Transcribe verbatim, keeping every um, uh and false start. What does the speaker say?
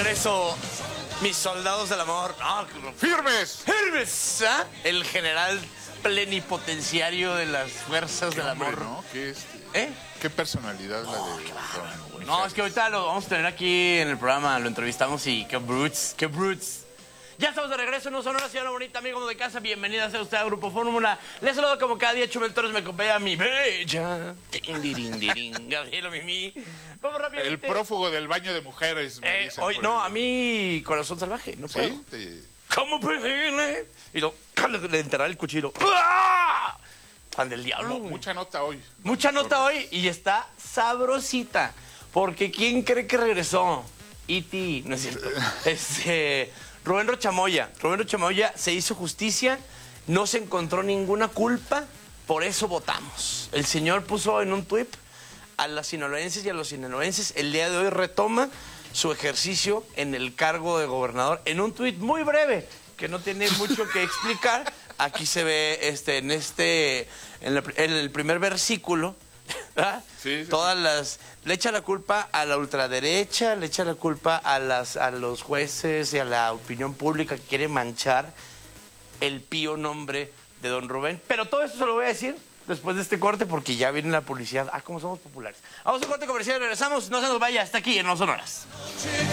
eso, mis soldados del amor. No, ¡Firmes! ¡Firmes! ¿Ah? El general plenipotenciario de las fuerzas del Hombre, amor. ¿no? ¿Qué, este, ¿Eh? ¿Qué personalidad la de Don No, es que ahorita lo vamos a tener aquí en el programa, lo entrevistamos y qué brutes, qué brutes. Ya estamos de regreso en un Sonora, señora bonita, amigo de casa. Bienvenida sea usted a Grupo Fórmula. Les saludo como cada día, Chumel Torres, me acompaña mi bella. Gabriela Mimi. Vamos rápido. El prófugo del baño de mujeres, me Eh, dicen hoy, por no, ahí. a mí, corazón salvaje, no puedo. ¿Sí? Te- ¿Cómo prefiere? Y lo, le enterrar el cuchillo. ¡Ah! Fan del diablo. Mu- güey. Mucha nota hoy. Mucha nota hoy y está sabrosita. Porque ¿quién cree que regresó? E T, no es cierto. Este, Rubén Rochamoya. Rubén Rochamoya se hizo justicia, no se encontró ninguna culpa, por eso votamos. El señor puso en un tuit a las sinaloenses y a los sinaloenses, el día de hoy retoma su ejercicio en el cargo de gobernador en un tuit muy breve, que no tiene mucho que explicar. Aquí se ve este, en este, en el, en el primer versículo, ¿verdad? Sí, sí, Todas las, le echa la culpa a la ultraderecha, le echa la culpa a las, a los jueces y a la opinión pública que quiere manchar el pío nombre de don Rubén. Pero todo esto se lo voy a decir después de este corte porque ya viene la publicidad. Ah, cómo somos populares. Vamos a un corte comercial y regresamos. No se nos vaya, está aquí en Los Sonoras.